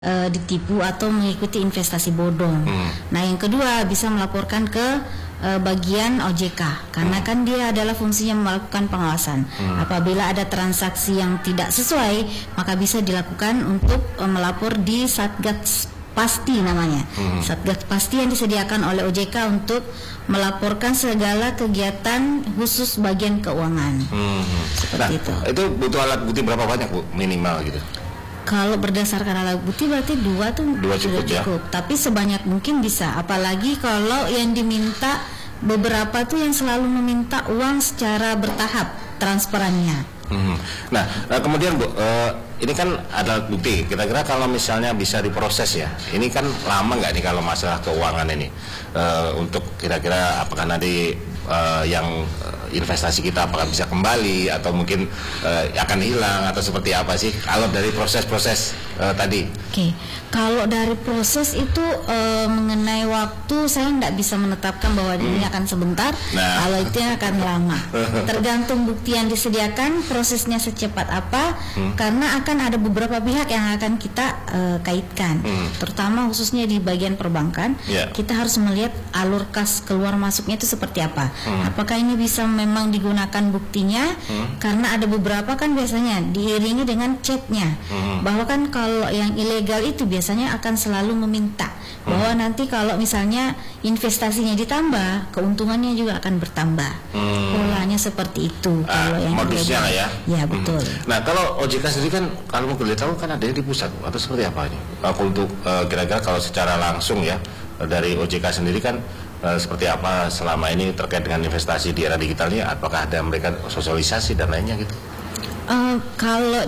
ditipu atau mengikuti investasi bodong. Nah, yang kedua bisa melaporkan ke bagian OJK karena kan dia adalah fungsinya melakukan pengawasan. Apabila ada transaksi yang tidak sesuai, maka bisa dilakukan untuk melapor di Satgas Pasti namanya. Satgas Pasti yang disediakan oleh OJK untuk melaporkan segala kegiatan khusus bagian keuangan. Seperti itu butuh alat bukti berapa banyak, Bu, minimal gitu? Kalau berdasarkan alat bukti berarti dua sudah cukup. Tapi sebanyak mungkin bisa. Apalagi kalau yang diminta, beberapa tuh yang selalu meminta uang secara bertahap transferannya. Nah, kemudian Bu, ini kan ada bukti. Kira-kira kalau misalnya bisa diproses ya, ini kan lama nggak nih kalau masalah keuangan ini? Untuk kira-kira apakah nanti yang investasi kita apakah bisa kembali atau mungkin akan hilang atau seperti apa sih kalau dari proses-proses tadi? Oke, kalau dari proses itu mengenai waktu saya nggak bisa menetapkan bahwa ini akan sebentar. Kalau itu akan lama. Tergantung bukti yang disediakan, prosesnya secepat apa, karena akan ada beberapa pihak yang akan kita kaitkan, terutama khususnya di bagian perbankan. Kita harus melihat alur kas keluar masuknya itu seperti apa. Apakah ini bisa memang digunakan buktinya? Karena ada beberapa kan biasanya diiringi dengan chatnya, bahwa kan kalau yang ilegal itu biasanya akan selalu meminta bahwa nanti kalau misalnya investasinya ditambah, keuntungannya juga akan bertambah. Polanya seperti itu. Kalau yang modusnya ilegal, ya betul. Nah, kalau OJK sendiri kan kalau mungkin tahu kan ada di pusat atau seperti apa ini? Untuk kira-kira kalau secara langsung ya dari OJK sendiri kan seperti apa selama ini terkait dengan investasi di era digital ini? Apakah ada mereka sosialisasi dan lainnya gitu? Kalau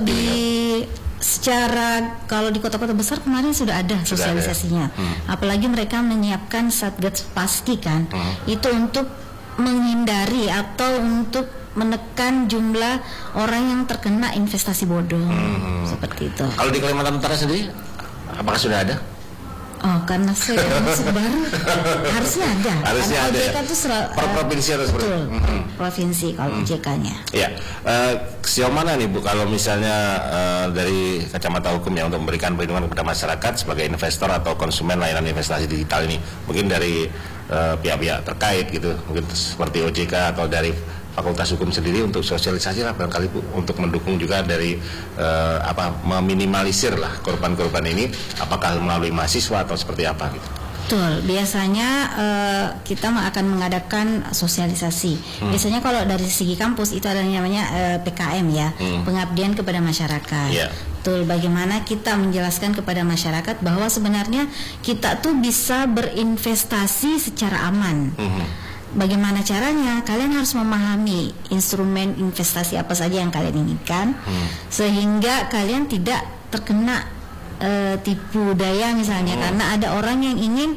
kalau di kota-kota besar kemarin sudah ada sosialisasinya. Apalagi mereka menyiapkan Satgas Pasti kan, itu untuk menghindari atau untuk menekan jumlah orang yang terkena investasi bodong. Seperti itu. Kalau di Kalimantan Utara sendiri, apakah sudah ada? Karena saya masuk baru, harusnya ada. Harusnya ada. OJK itu per provinsi atau seperti itu. Provinsi kalau OJK-nya. Ya, sejauh mana nih Bu kalau misalnya dari kacamata hukum ya untuk memberikan perlindungan kepada masyarakat sebagai investor atau konsumen layanan investasi digital ini, mungkin dari pihak-pihak terkait gitu, mungkin seperti OJK atau dari Fakultas Hukum sendiri untuk sosialisasi lah barangkali Bu, untuk mendukung juga dari meminimalisir lah korban-korban ini, apakah melalui mahasiswa atau seperti apa gitu. Betul, biasanya kita akan mengadakan sosialisasi. Biasanya kalau dari segi kampus itu ada yang namanya PKM ya, pengabdian kepada masyarakat. Betul, bagaimana kita menjelaskan kepada masyarakat bahwa sebenarnya kita tuh bisa berinvestasi secara aman. Bagaimana caranya? Kalian harus memahami instrumen investasi apa saja yang kalian inginkan, sehingga kalian tidak terkena tipu daya misalnya, karena ada orang yang ingin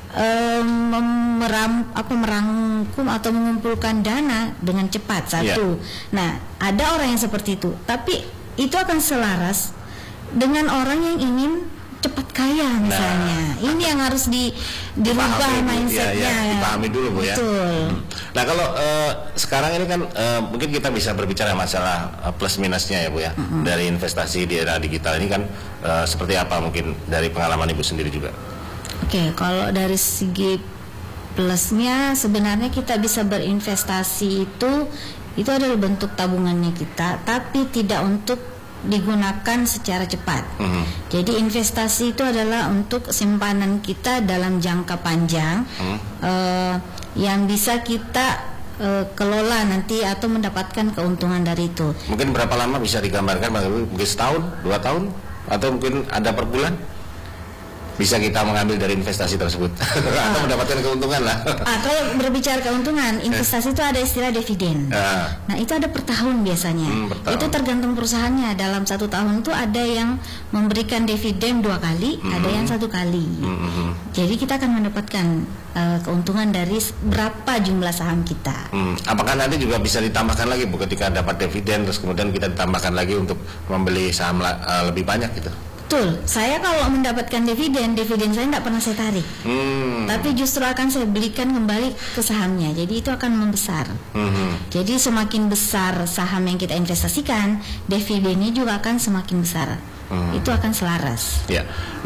merangkum atau mengumpulkan dana dengan cepat satu. Nah, ada orang yang seperti itu, tapi itu akan selaras dengan orang yang ingin cepat kaya misalnya. Ini yang harus dirubah mindsetnya. Dipahami dulu Bu ya. Betul. Nah, kalau sekarang ini kan mungkin kita bisa berbicara masalah plus minusnya ya Bu ya, dari investasi di era digital ini kan seperti apa mungkin dari pengalaman Ibu sendiri juga. Oke, kalau dari segi plusnya sebenarnya kita bisa berinvestasi itu adalah bentuk tabungannya kita, tapi tidak untuk digunakan secara cepat. Jadi investasi itu adalah untuk simpanan kita dalam jangka panjang, yang bisa kita kelola nanti atau mendapatkan keuntungan dari itu. Mungkin berapa lama bisa digambarkan? Mungkin setahun, 2 tahun, atau mungkin ada per bulan? Bisa kita mengambil dari investasi tersebut atau mendapatkan keuntungan lah. Kalau berbicara keuntungan, investasi itu ada istilah dividen. Nah, itu ada per tahun biasanya. Itu tergantung perusahaannya. Dalam 1 tahun itu ada yang memberikan dividen 2 kali, ada yang 1 kali. Jadi kita akan mendapatkan keuntungan dari berapa jumlah saham kita. Apakah nanti juga bisa ditambahkan lagi Bu ketika dapat dividen, terus kemudian kita ditambahkan lagi untuk membeli saham lebih banyak gitu? Betul, saya kalau mendapatkan dividen saya tidak pernah saya tarik, tapi justru akan saya belikan kembali ke sahamnya, jadi itu akan membesar. Jadi semakin besar saham yang kita investasikan, dividennya juga akan semakin besar. itu akan selaras. Ya.